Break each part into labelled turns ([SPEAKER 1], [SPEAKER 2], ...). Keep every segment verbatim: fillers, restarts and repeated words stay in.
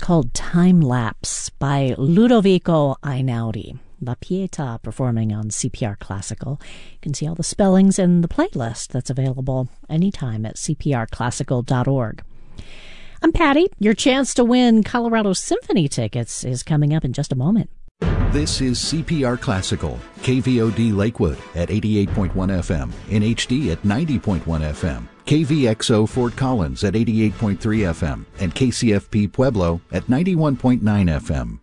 [SPEAKER 1] called Time Lapse by Ludovico Einaudi. La Pietà performing on C P R Classical. You can see all the spellings in the playlist that's available anytime at c p r classical dot org. I'm Patty. Your chance to win Colorado Symphony tickets is coming up in just a moment.
[SPEAKER 2] This is C P R Classical, K V O D Lakewood at eighty-eight point one F M, in H D at ninety point one F M, K V X O Fort Collins at eighty-eight point three F M, and K C F P Pueblo at ninety-one point nine F M.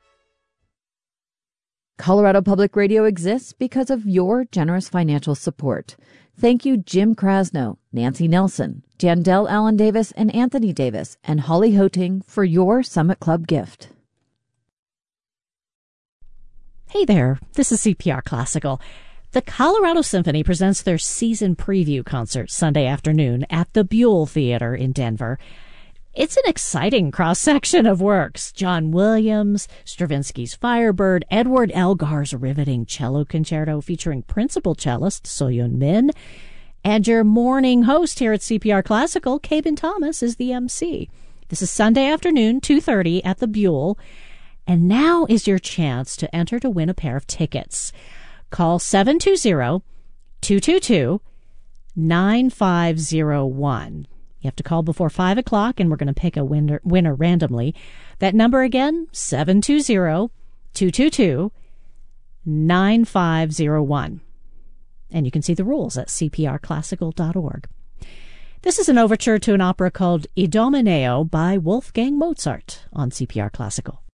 [SPEAKER 3] Colorado Public Radio exists because of your generous financial support. Thank you, Jim Krasno, Nancy Nelson, Jandel Allen Davis and Anthony Davis, and Holly Hoting for your Summit Club gift.
[SPEAKER 1] Hey there, this is C P R Classical. The Colorado Symphony presents their season preview concert Sunday afternoon at the Buell Theater in Denver. It's an exciting cross-section of works. John Williams, Stravinsky's Firebird, Edward Elgar's riveting cello concerto featuring principal cellist So-Yun Min, and your morning host here at C P R Classical, Cabin Thomas, is the M C. This is Sunday afternoon, two thirty at the Buell, and now is your chance to enter to win a pair of tickets. Call seven two zero, two two two, nine five zero one. You have to call before five o'clock, and we're going to pick a winner, winner randomly. That number again, seven two zero, two two two, nine five zero one. And you can see the rules at c p r classical dot org. This is an overture to an opera called Idomeneo by Wolfgang Mozart on C P R Classical.